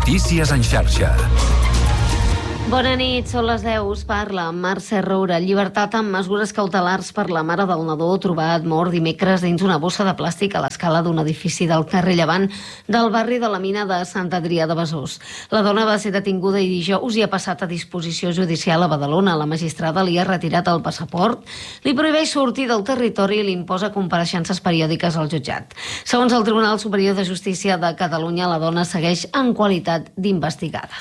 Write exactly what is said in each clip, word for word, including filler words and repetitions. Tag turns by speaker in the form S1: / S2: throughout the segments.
S1: Notícies en xarxa.
S2: Bona nit, són les deu, us parla Mercè Roura. Llibertat amb mesures cautelars per la mare del nadó trobat mort dimecres dins una bossa de plàstic a l'escala d'un edifici del carrer Llevant del barri de la Mina de Sant Adrià de Besòs. La dona va ser detinguda i dijous i ha passat a disposició judicial a Badalona. La magistrada li ha retirat el passaport, li prohibeix sortir del territori i li imposa compareixences periòdiques al jutjat. Segons el Tribunal Superior de Justícia de Catalunya, la dona segueix en qualitat d'investigada.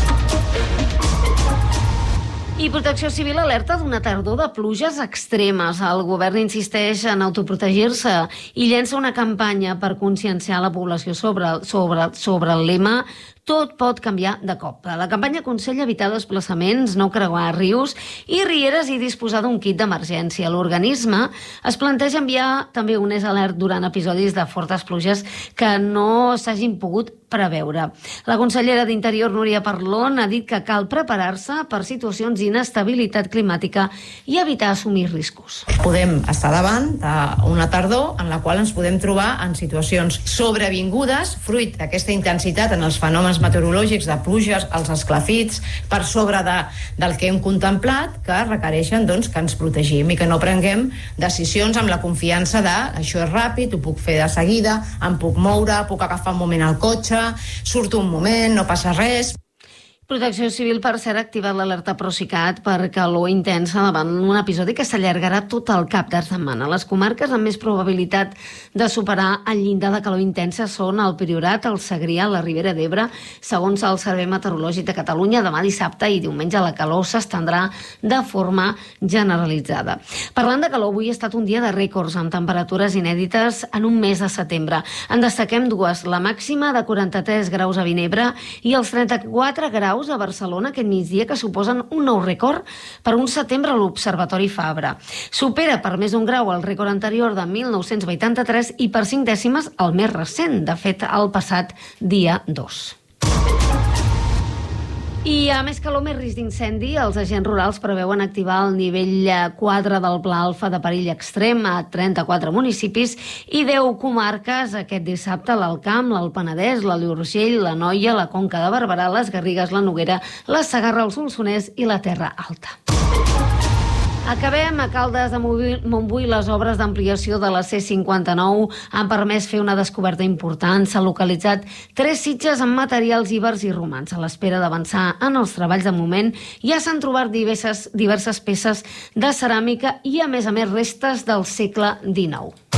S2: I Protecció Civil alerta d'una tardor de pluges extremes. El govern insisteix en autoprotegir-se i llença una campanya per conscienciar la població sobre, sobre, sobre el lema "Tot pot canviar de cop". La campanya aconsella evitar desplaçaments, no creuar rius i rieres i disposar d'un kit d'emergència. L'organisme es planteja enviar també un S alert durant episodis de fortes pluges que no s'hagin pogut preveure. La consellera d'Interior, Núria Parlon, ha dit que cal preparar-se per situacions d'inestabilitat climàtica i evitar assumir riscos.
S3: Podem estar davant d'una tardor en la qual ens podem trobar en situacions sobrevingudes, fruit d'aquesta intensitat en els fenòmens meteorològics de pluges, els esclafits, per sobre de, del que hem contemplat, que requereixen doncs, que ens protegim i que no prenguem decisions amb la confiança de això és ràpid, ho puc fer de seguida, em puc moure, puc agafar un moment el cotxe, surto un moment, no passa res.
S2: Protecció Civil, per cert, ha activat l'alerta Procicat per calor intensa davant un episodi que s'allargarà tot el cap de setmana. Les comarques amb més probabilitat de superar el llindar de calor intensa són el Priorat, el Segrià, la Ribera d'Ebre. Segons el Servei Meteorològic de Catalunya, demà dissabte i diumenge la calor s'estendrà de forma generalitzada. Parlant de calor, avui ha estat un dia de rècords amb temperatures inèdites en un mes de setembre. En destaquem dues, la màxima de quaranta-tres graus a Vinebre i els trenta-quatre graus a Barcelona aquest migdia, que suposen un nou rècord per un setembre a l'Observatori Fabra. Supera per més d'un grau el rècord anterior de mil nou-cents vuitanta-tres i per cinc dècimes el més recent, de fet, el passat dia dos. I a més calor, més risc d'incendi, els agents rurals preveuen activar el nivell quatre del Pla Alfa de perill extrem a trenta-quatre municipis i deu comarques aquest dissabte: l'Alt Camp, l'Alt Penedès, l'Alt Urgell, l'Anoia, la Conca de Barberà, les Garrigues, la Noguera, la Segarra, el Solsonès i la Terra Alta. Acabem a Caldes de Montbui. Les obres d'ampliació de la C cinquanta-nou han permès fer una descoberta important. S'han localitzat tres sitges amb materials ibers i romans. A l'espera d'avançar en els treballs, de moment ja s'han trobat diverses, diverses peces de ceràmica i, a més a més, restes del segle dinou.